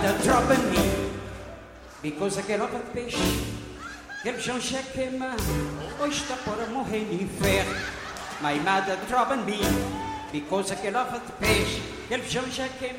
Tropa mim, because aquela lava de peixe, ele já queima, hoje está para morrer no inferno. My mother trouble me, because aquela lava de peixe, ele já queima.